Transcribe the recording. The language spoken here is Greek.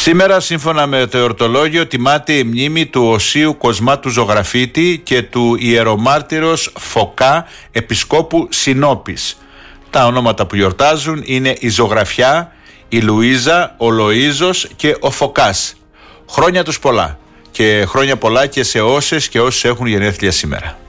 Σήμερα, σύμφωνα με το εορτολόγιο, τιμάται η μνήμη του Οσίου Κοσμάτου Ζωγραφίτη και του ιερομάρτυρος Φωκά, επισκόπου Συνόπης. Τα ονόματα που γιορτάζουν είναι η Ζωγραφιά, η Λουίζα, ο Λοΐζος και ο Φωκάς. Χρόνια τους πολλά και χρόνια πολλά και σε όσες και όσους έχουν γενέθλια σήμερα.